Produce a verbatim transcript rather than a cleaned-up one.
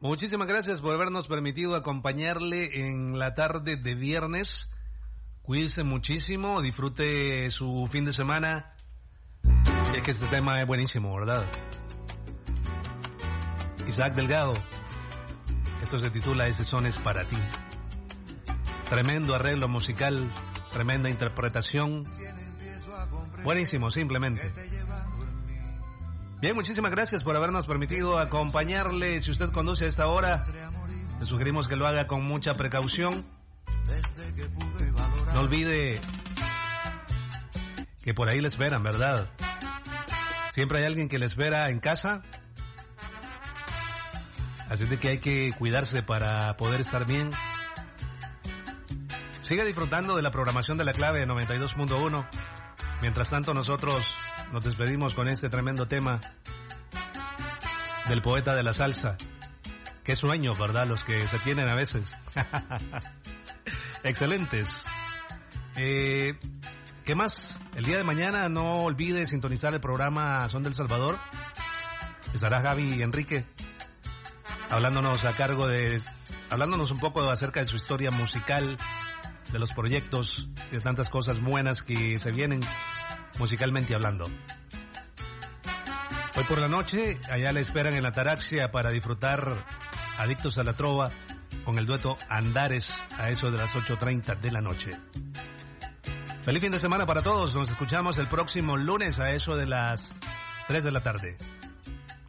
Muchísimas gracias por habernos permitido acompañarle en la tarde de viernes. Cuídese muchísimo, disfrute su fin de semana. Y es que este tema es buenísimo, ¿verdad? Isaac Delgado. Esto se titula Ese son es para ti. Tremendo arreglo musical, tremenda interpretación. Buenísimo, simplemente. Bien, muchísimas gracias por habernos permitido acompañarle. Si usted conduce a esta hora, le sugerimos que lo haga con mucha precaución. No olvide que por ahí le esperan, ¿verdad? Siempre hay alguien que le espera en casa. Así de que hay que cuidarse para poder estar bien. Siga disfrutando de la programación de La Clave de noventa y dos punto uno. Mientras tanto, nosotros nos despedimos con este tremendo tema del poeta de la salsa. Qué sueños, ¿verdad? Los que se tienen a veces. Excelentes. Eh, ¿Qué más? El día de mañana no olvide sintonizar el programa Son del Salvador. Estará Javi Enrique hablándonos a cargo de... hablándonos un poco acerca de su historia musical, de los proyectos, de tantas cosas buenas que se vienen musicalmente hablando. Hoy por la noche, allá le esperan en la Taraxia para disfrutar Adictos a la Trova con el dueto Andares a eso de las ocho treinta de la noche. Feliz fin de semana para todos. Nos escuchamos el próximo lunes a eso de las tres de la tarde.